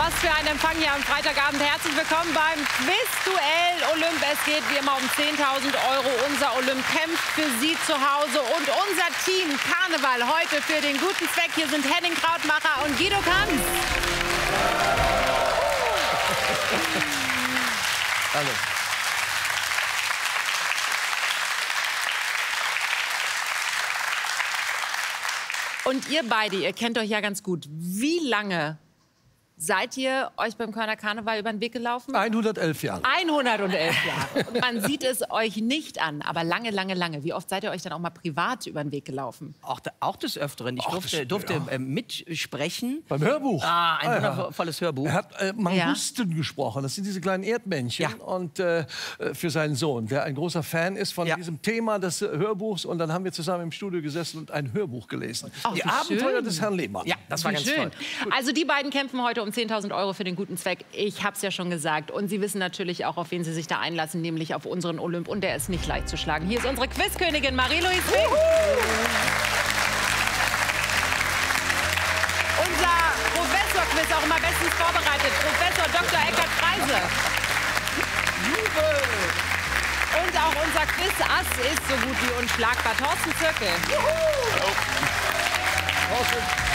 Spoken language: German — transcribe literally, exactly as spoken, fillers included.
was für ein Empfang hier am Freitagabend. Herzlich willkommen beim Quizduell Olymp. Es geht wie immer um zehntausend Euro. Unser Olymp kämpft für Sie zu Hause. Und unser Team Karneval heute für den guten Zweck. Hier sind Henning Krautmacher und Guido Kanz. Hallo. Und ihr beide, ihr kennt euch ja ganz gut. Wie lange seid ihr euch beim Kölner Karneval über den Weg gelaufen? hundertelf Jahre. hundertelf Jahre. Und man sieht es euch nicht an, aber lange, lange, lange. Wie oft seid ihr euch dann auch mal privat über den Weg gelaufen? Auch, da, auch des Öfteren. Ich Auch durfte, das- durfte ja. äh, mitsprechen. Beim Hörbuch. Ah, ein Ah, ja. wundervolles Hörbuch. Er hat äh, Mangusten gesprochen. Das sind diese kleinen Erdmännchen. Ja. Und äh, für seinen Sohn, der ein großer Fan ist von Ja. diesem Thema des äh, Hörbuchs. Und dann haben wir zusammen im Studio gesessen und ein Hörbuch gelesen. Ach, die wie Abenteuer schön. des Herrn Lehmann. Ja, das war Wie ganz schön. toll. Also die beiden kämpfen heute um zehntausend Euro für den guten Zweck. Ich habe es ja schon gesagt. Und Sie wissen natürlich auch, auf wen Sie sich da einlassen, nämlich auf unseren Olymp. Und der ist nicht leicht zu schlagen. Hier ist unsere Quizkönigin Marie-Louise Fink. Unser Professor-Quiz, auch immer bestens vorbereitet. Professor Doktor Eckhard Freise. Und auch unser Quiz-Ass ist so gut wie unschlagbar. Thorsten Zirkel. Hallo.